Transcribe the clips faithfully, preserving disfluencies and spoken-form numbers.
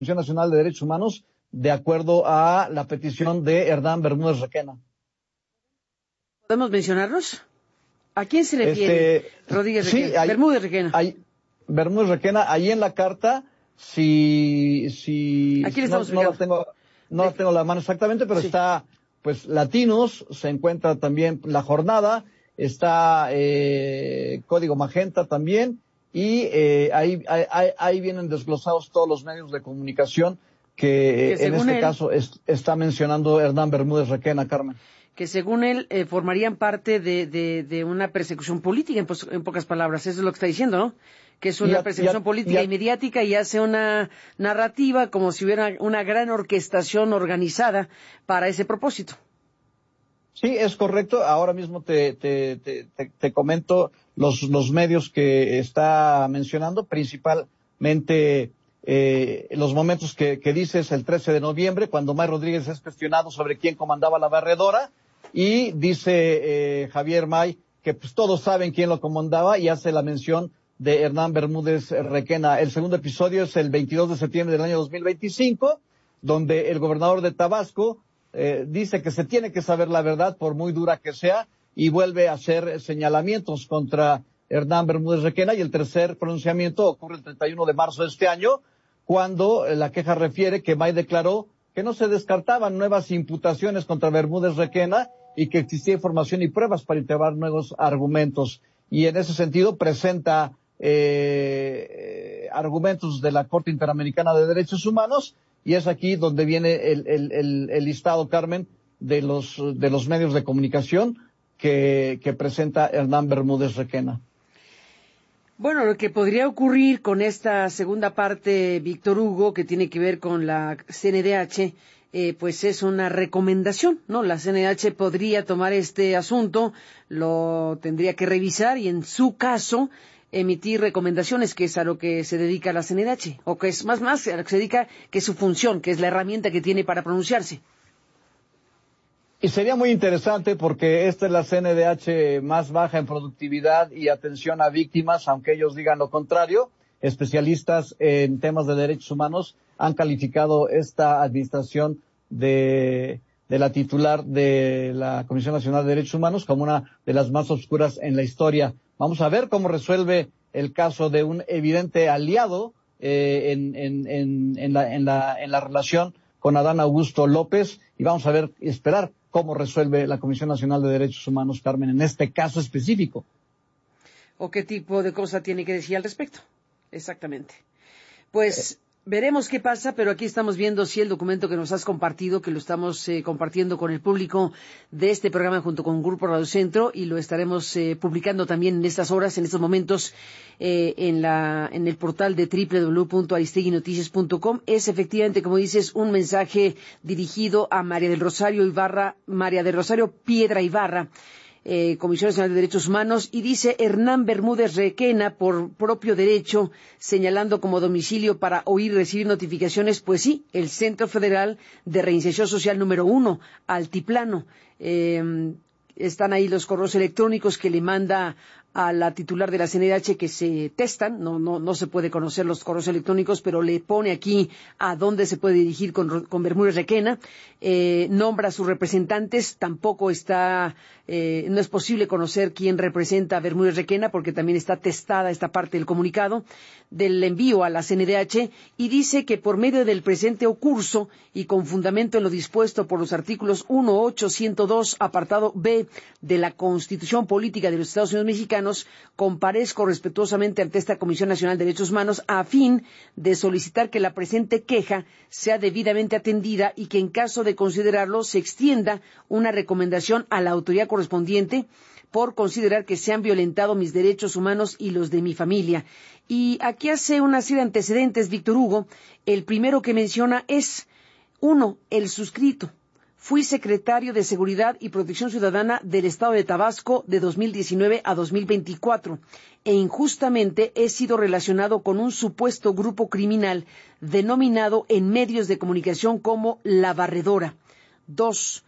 Comisión Nacional de Derechos Humanos de acuerdo a la petición de Hernán Bermúdez Requena. ¿Podemos mencionarlos? ¿A quién se le pide Este, Rodríguez sí, Requena? Hay, Bermúdez Requena. Hay, Bermúdez Requena, ahí en la carta, si, si Aquí le no, estamos no la tengo, no de... la tengo a la mano exactamente, pero sí. está, pues, Latinos, se encuentra también La Jornada, está eh, Código Magenta también, y eh, ahí, ahí, ahí vienen desglosados todos los medios de comunicación que, que en este él, caso es, está mencionando Hernán Bermúdez Requena, Carmen. Que según él eh, formarían parte de, de, de una persecución política, en, en pocas palabras, eso es lo que está diciendo, ¿no? Que es una a, persecución a, política a, y mediática y hace una narrativa como si hubiera una gran orquestación organizada para ese propósito. Sí, es correcto. Ahora mismo te, te, te, te, te comento los, los medios que está mencionando, principalmente eh, los momentos que, que dices el trece de noviembre, cuando May Rodríguez es cuestionado sobre quién comandaba la barredora, y dice eh, Javier May que pues todos saben quién lo comandaba y hace la mención de Hernán Bermúdez Requena. El segundo episodio es el veintidós de septiembre del año dos mil veinticinco, donde el gobernador de Tabasco Eh, dice que se tiene que saber la verdad por muy dura que sea y vuelve a hacer señalamientos contra Hernán Bermúdez Requena. Y el tercer pronunciamiento ocurre el treinta y uno de marzo de este año, cuando la queja refiere que May declaró que no se descartaban nuevas imputaciones contra Bermúdez Requena y que existía información y pruebas para integrar nuevos argumentos. Y en ese sentido presenta eh, argumentos de la Corte Interamericana de Derechos Humanos. Y es aquí donde viene el, el, el, el listado, Carmen, de los, de los medios de comunicación que, que presenta Hernán Bermúdez Requena. Bueno, lo que podría ocurrir con esta segunda parte, Víctor Hugo, que tiene que ver con la C N D H, eh, pues es una recomendación, ¿no? La C N D H podría tomar este asunto, lo tendría que revisar y en su caso emitir recomendaciones, que es a lo que se dedica la C N D H, o que es más más a lo que se dedica, que es su función, que es la herramienta que tiene para pronunciarse. Y sería muy interesante porque esta es la C N D H más baja en productividad y atención a víctimas, aunque ellos digan lo contrario. Especialistas en temas de derechos humanos han calificado esta administración de, de la titular de la Comisión Nacional de Derechos Humanos como una de las más oscuras en la historia. Vamos a ver cómo resuelve el caso de un evidente aliado eh, en, en, en, en, la, en, la, en la relación con Adán Augusto López, y vamos a ver y esperar cómo resuelve la Comisión Nacional de Derechos Humanos, Carmen, en este caso específico. ¿O qué tipo de cosa tiene que decir al respecto? Exactamente. Pues... Eh. Veremos qué pasa, pero aquí estamos viendo si el documento que nos has compartido, que lo estamos eh, compartiendo con el público de este programa junto con Grupo Radio Centro, y lo estaremos eh, publicando también en estas horas, en estos momentos, eh, en la en el portal de doble u doble u doble u punto aristegui noticias punto com. Es efectivamente, como dices, un mensaje dirigido a María del Rosario Ibarra, María del Rosario Piedra Ibarra, Eh, Comisión Nacional de Derechos Humanos, y dice Hernán Bermúdez Requena por propio derecho, señalando como domicilio para oír y recibir notificaciones, pues sí, el Centro Federal de Reinserción Social número uno, Altiplano. Eh, están ahí los correos electrónicos que le manda a la titular de la C N D H, que se testan, no, no, no se puede conocer los correos electrónicos, pero le pone aquí a dónde se puede dirigir con, con Bermúdez Requena, eh, nombra a sus representantes, tampoco está, eh, no es posible conocer quién representa a Bermúdez Requena, porque también está testada esta parte del comunicado, del envío a la C N D H, y dice que por medio del presente curso y con fundamento en lo dispuesto por los artículos uno, ocho, ciento dos, apartado B de la Constitución Política de los Estados Unidos Mexicanos, comparezco respetuosamente ante esta Comisión Nacional de Derechos Humanos a fin de solicitar que la presente queja sea debidamente atendida y que en caso de considerarlo se extienda una recomendación a la autoridad correspondiente por considerar que se han violentado mis derechos humanos y los de mi familia. Y aquí hace una serie de antecedentes, Víctor Hugo. El primero que menciona es, uno, el suscrito. Fui secretario de Seguridad y Protección Ciudadana del Estado de Tabasco de dos mil diecinueve a dos mil veinticuatro e injustamente he sido relacionado con un supuesto grupo criminal denominado en medios de comunicación como La Barredora. Dos,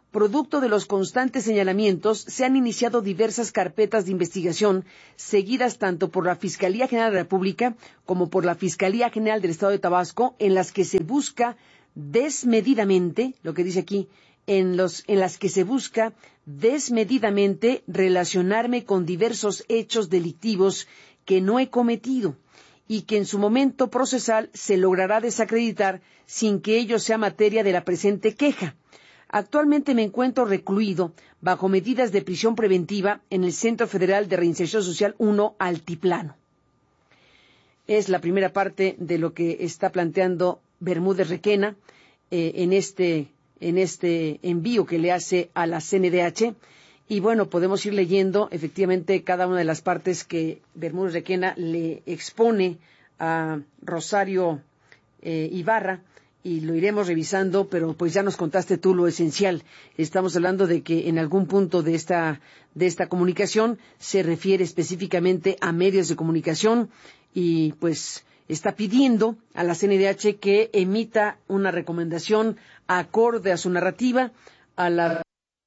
Producto de los constantes señalamientos, se han iniciado diversas carpetas de investigación seguidas tanto por la Fiscalía General de la República como por la Fiscalía General del Estado de Tabasco, en las que se busca desmedidamente, lo que dice aquí, en, los, en las que se busca desmedidamente relacionarme con diversos hechos delictivos que no he cometido y que en su momento procesal se logrará desacreditar sin que ello sea materia de la presente queja. Actualmente me encuentro recluido bajo medidas de prisión preventiva en el Centro Federal de Reinserción Social uno Altiplano. Es la primera parte de lo que está planteando Bermúdez Requena eh, en este en este envío que le hace a la C N D H. Y bueno, podemos ir leyendo efectivamente cada una de las partes que Bermúdez Requena le expone a Rosario eh, Ibarra, y lo iremos revisando, pero pues ya nos contaste tú lo esencial. Estamos hablando de que en algún punto de esta, de esta comunicación se refiere específicamente a medios de comunicación y pues está pidiendo a la C N D H que emita una recomendación acorde a su narrativa, a la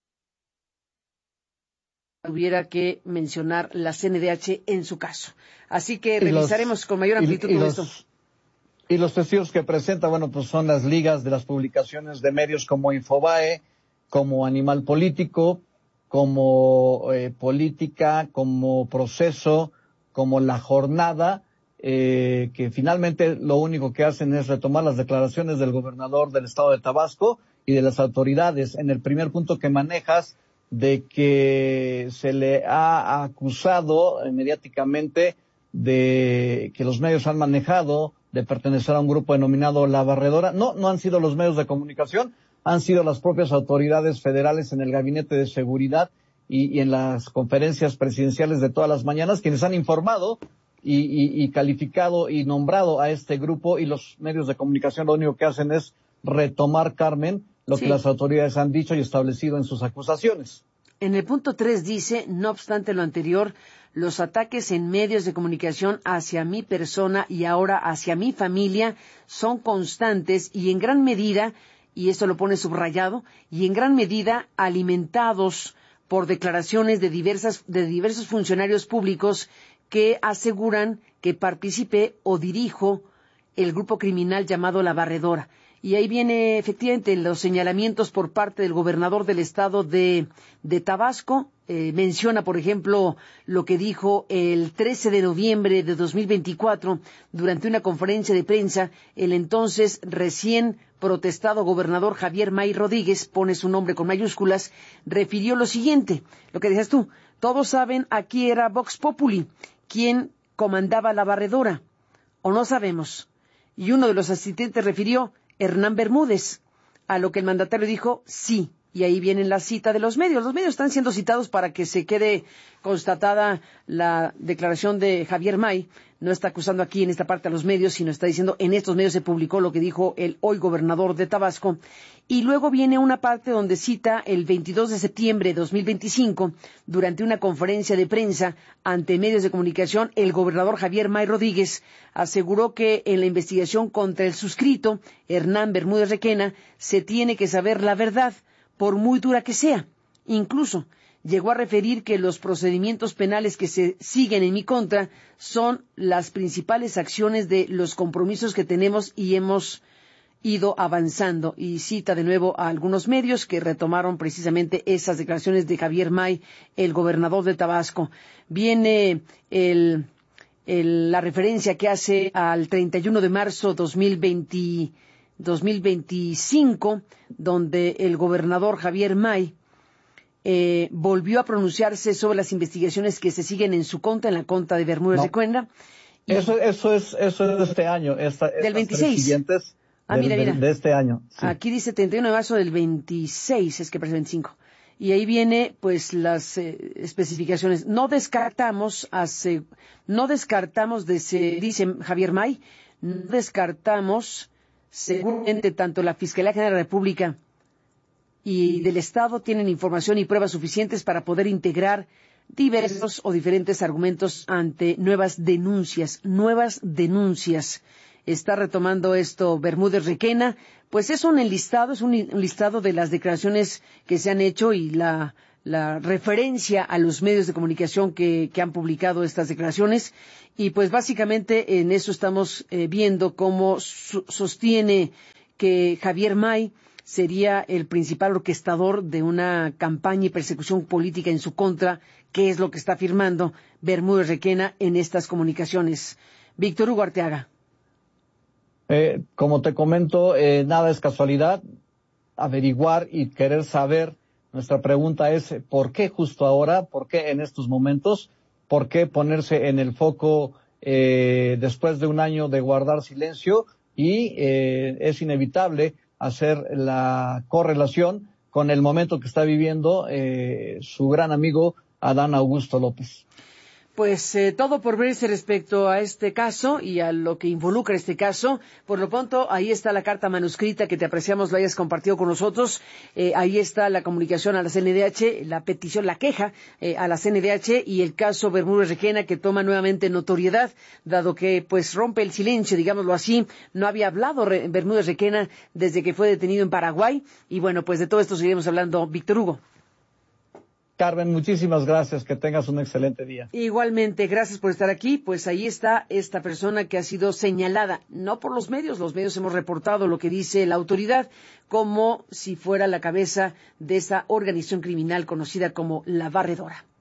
tuviera que mencionar la C N D H en su caso. Así que revisaremos los, con mayor amplitud y, y todo los, esto. Y los testigos que presenta, bueno, pues son las ligas de las publicaciones de medios como Infobae, como Animal Político, como eh, Política, como Proceso, como La Jornada, eh, que finalmente lo único que hacen es retomar las declaraciones del gobernador del estado de Tabasco y de las autoridades. En el primer punto que manejas, de que se le ha acusado eh, mediáticamente de que los medios han manejado de pertenecer a un grupo denominado La Barredora. No, no han sido los medios de comunicación, han sido las propias autoridades federales en el Gabinete de Seguridad y, y en las conferencias presidenciales de todas las mañanas quienes han informado y, y, y calificado y nombrado a este grupo, y los medios de comunicación lo único que hacen es retomar, Carmen, lo sí. que las autoridades han dicho y establecido en sus acusaciones. En el punto tres dice, no obstante lo anterior, los ataques en medios de comunicación hacia mi persona y ahora hacia mi familia son constantes y en gran medida, y esto lo pone subrayado, y en gran medida alimentados por declaraciones de diversas, de diversos funcionarios públicos que aseguran que participé o dirijo el grupo criminal llamado La Barredora. Y ahí viene efectivamente los señalamientos por parte del gobernador del estado de, de Tabasco. Eh, menciona, por ejemplo, lo que dijo el trece de noviembre de dos mil veinticuatro durante una conferencia de prensa. El entonces recién protestado gobernador Javier May Rodríguez, pone su nombre con mayúsculas, refirió lo siguiente, lo que decías tú. Todos saben, aquí era Vox Populi quien comandaba La Barredora, o no sabemos. Y uno de los asistentes refirió, Hernán Bermúdez, a lo que el mandatario dijo, sí, y ahí viene la cita de los medios. Los medios están siendo citados para que se quede constatada la declaración de Javier May. No está acusando aquí en esta parte a los medios, sino está diciendo, en estos medios se publicó lo que dijo el hoy gobernador de Tabasco. Y luego viene una parte donde cita el veintidós de septiembre de dos mil veinticinco, durante una conferencia de prensa ante medios de comunicación, el gobernador Javier May Rodríguez aseguró que en la investigación contra el suscrito, Hernán Bermúdez Requena, se tiene que saber la verdad, por muy dura que sea. Incluso llegó a referir que los procedimientos penales que se siguen en mi contra son las principales acciones de los compromisos que tenemos y hemos ido avanzando. Y cita de nuevo a algunos medios que retomaron precisamente esas declaraciones de Javier May, el gobernador de Tabasco. Viene el, el, la referencia que hace al treinta y uno de marzo de dos mil veinte, dos mil veinticinco, donde el gobernador Javier May Eh, volvió a pronunciarse sobre las investigaciones que se siguen en su contra, en la contra de Bermúdez no. Requena. Eso, eso es, eso es de este año. Esta, del veintiséis. Siguientes ah, del, mira, mira. De, de este año. Sí. Aquí dice treinta y uno de marzo del veintiséis, es que parece veinticinco. Y ahí viene, pues, las eh, especificaciones. No descartamos, hace, no descartamos, de se, dice Javier May, no descartamos, seguramente tanto la Fiscalía General de la República y del Estado tienen información y pruebas suficientes para poder integrar diversos o diferentes argumentos ante nuevas denuncias, nuevas denuncias. está retomando esto Bermúdez Requena. Pues es un enlistado, es un, un listado de las declaraciones que se han hecho y la, la referencia a los medios de comunicación que, que han publicado estas declaraciones. Y pues básicamente en eso estamos eh, viendo cómo su, sostiene que Javier May sería el principal orquestador de una campaña y persecución política en su contra, que es lo que está afirmando Bermúdez Requena en estas comunicaciones. Víctor Hugo Arteaga. Eh, como te comento, eh, nada es casualidad. Averiguar y querer saber. Nuestra pregunta es, ¿por qué justo ahora? ¿Por qué en estos momentos? ¿Por qué ponerse en el foco eh, después de un año de guardar silencio? Y eh, es inevitable hacer la correlación con el momento que está viviendo eh, su gran amigo Adán Augusto López. Pues eh, todo por verse respecto a este caso y a lo que involucra este caso. Por lo pronto, ahí está la carta manuscrita que te apreciamos lo hayas compartido con nosotros. Eh, ahí está la comunicación a la C N D H, la petición, la queja eh, a la C N D H y el caso Bermúdez Requena que toma nuevamente notoriedad, dado que pues rompe el silencio, digámoslo así. No había hablado Re- Bermúdez Requena desde que fue detenido en Paraguay. Y bueno, pues de todo esto seguiremos hablando. Víctor Hugo. Carmen, muchísimas gracias, que tengas un excelente día. Igualmente, gracias por estar aquí. Pues ahí está esta persona que ha sido señalada, no por los medios, los medios hemos reportado lo que dice la autoridad, como si fuera la cabeza de esa organización criminal conocida como La Barredora.